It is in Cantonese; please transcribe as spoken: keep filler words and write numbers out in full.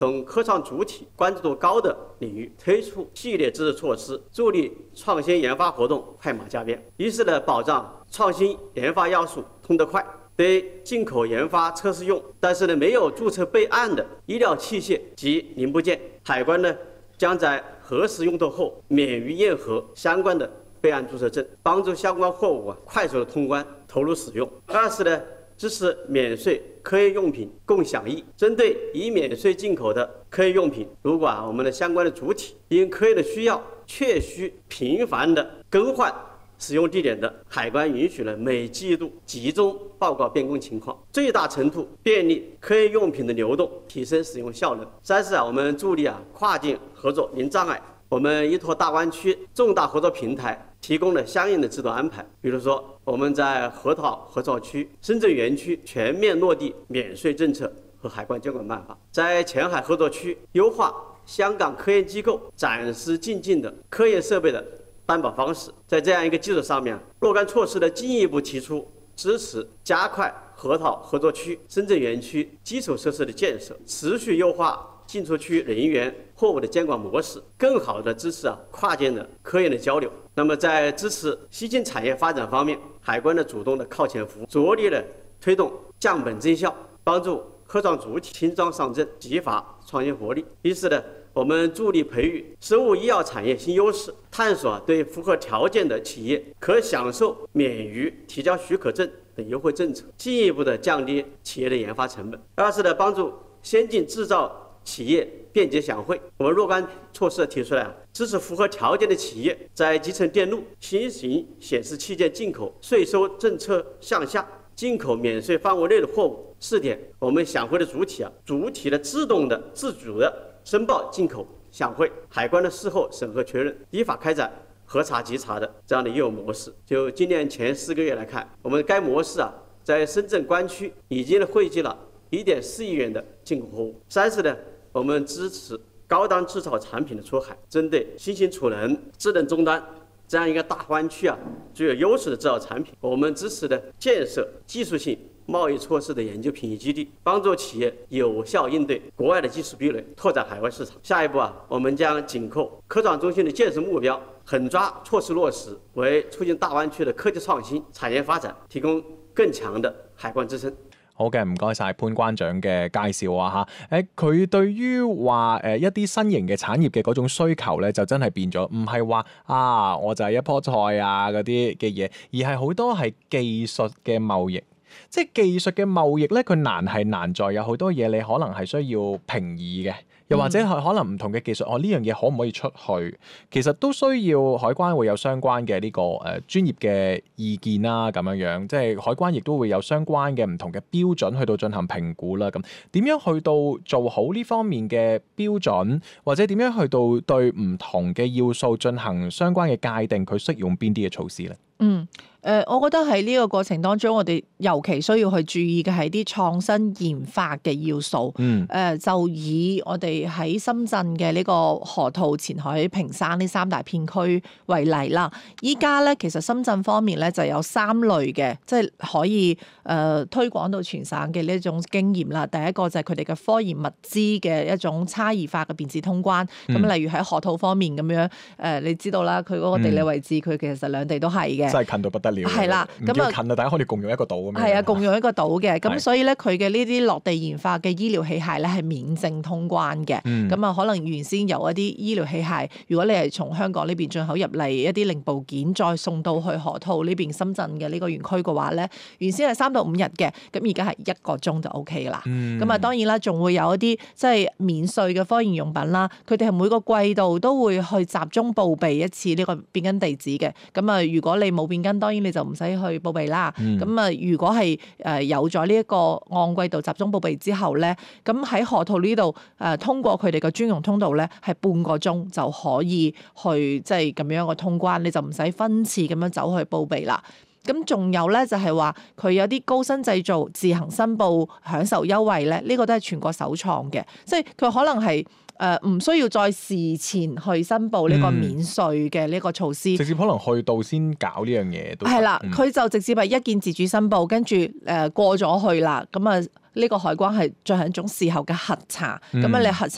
等科創主體關注度高的領域推出系列支持措施，助力創新研發活動快馬加鞭。一是呢，保障創新研發要素通得快。對進口研發測試用，但是呢沒有註冊備案的醫療器械及零部件，海關呢將在核實用途後免於驗核相關的備案註冊證，幫助相關貨物啊快速的通關投入使用。二是呢，支持免稅科研用品共享易，針對已免稅進口的科研用品，如果啊我們的相關的主體因科研的需要確需頻繁的更換使用地點的，海關允許了每季度集中報告變更情況，最大程度便利科研用品的流動，提升使用效能。三是啊，我們助力啊跨境合作零障礙。我們依託大灣區重大合作平台提供了相應的制度安排，比如說我們在河套合作區、深圳園區全面落地免稅政策和海關監管辦法，在前海合作區優化香港科研機構展示進境的科研設備的擔保方式。在這樣一個基礎上面，若干措施的進一步提出支持加快河套合作區、深圳園區基礎設施的建設，持續優化進出區人員貨物的監管模式，更好的支持啊跨境的科研的交流。那麼在支持新興產業發展方面，海關的主動的靠前服務，着力的推動降本增效，幫助科創主體輕裝上陣，激發創新活力。一是呢，我們助力培育生物醫藥產業新優勢，探索對符合條件的企業可享受免於提交許可證等優惠政策，進一步的降低企業的研發成本。二是呢，幫助先進製造企業便捷享惠。我們若干措施提出來，支持符合條件的企業在集成電路、新型顯示器件進口稅收政策向下、進口免稅範圍內的貨物試點，我們享惠的主體啊，主體的自動的、自主的申報進口享惠，海關的事後審核確認，依法開展核查稽查的這樣的業務模式。就今年前四個月來看，我們該模式啊，在深圳關區已經匯集了一點四億元的進口貨物。三是呢，我們支持高檔製造產品的出海，針對新型儲能、智能終端這樣一個大灣區啊具有優勢的製造產品，我們支持的建設技術性貿易措施的研究品質基地，幫助企業有效應對國外的技術壁壘，拓展海外市場。下一步啊，我們將緊扣科創中心的建設目標，狠抓措施落實，為促進大灣區的科技創新、產業發展提供更強的海關支撐。 好嘅，唔該晒潘關長嘅介紹啊嚇。誒，佢對於話誒一啲新型嘅產業嘅嗰種需求咧，就真係變咗，唔係話啊我就係一樖菜啊嗰啲嘅嘢，而係好多係技術嘅貿易。即係技術嘅貿易咧，佢難係難在有好多嘢你可能係需要評議嘅，又或者係可能唔同嘅技術，哦呢樣嘢可唔可以出去？其實都需要海關會有相關嘅呢、這個誒、呃、專業嘅意見啦，咁樣樣，即係海關亦都會有相關嘅唔同嘅標準去到進行評估啦。咁點樣去到做好呢方面嘅標準，或者點樣去到對唔同嘅要素進行相關嘅界定，佢適用邊啲嘅措施咧？ 嗯。誒、呃，我覺得喺呢個過程當中，我哋尤其需要去注意嘅係啲創新研發嘅要素。嗯。誒、呃，就以我哋喺深圳嘅呢個河套、前海、坪山呢三大片區為例啦。依家咧，其實深圳方面咧就有三類嘅，即係可以誒、呃、推廣到全省嘅呢一種經驗啦。第一個就係佢哋嘅科研物資嘅一種差異化嘅便捷通關。咁、嗯、例如喺河套方面咁樣，誒、呃、你知道啦，佢嗰個地理位置，佢、嗯、其實兩地都係嘅。 真係近到不得。 係啦，咁啊近啊，大家可以共用一個島咁樣。 係啊，共用一個島嘅，咁所以咧，佢嘅呢啲落地研發嘅醫療器械咧係免證通關嘅。咁、嗯、啊，可能原先有一啲醫療器械，如果你係從香港呢邊進口入嚟一啲零部件，再送到去河套呢邊深圳嘅呢個園區嘅話咧，原先係三到五日嘅，咁而家係一個鐘就 O K 啦。咁、嗯、啊，當然啦，仲會有一啲即係免稅嘅科研用品啦，佢哋係每個季度都會去集中報備一次呢個變更地址嘅。咁啊，如果你冇變更，當然你就唔使去報備啦。咁、嗯、啊，如果係誒有咗呢一個按季度集中報備之後咧，咁喺河套呢度誒通過佢哋嘅專用通道咧，係半個鐘就可以去即係咁樣個通關，你就唔使分次咁樣走去報備啦。咁仲有咧就係話佢有啲高新製造自行申報享受優惠咧，呢、這個都係全國首創嘅，即係佢可能係。誒、呃、唔需要再事前去申報呢個免稅嘅呢個措施、嗯，直接可能去到先搞呢樣嘢都係啦。佢、嗯、就直接係一鍵自主申報，跟住誒過咗去啦。咁啊，呢個海關係進行一種事後嘅核查。咁、嗯、啊，你核查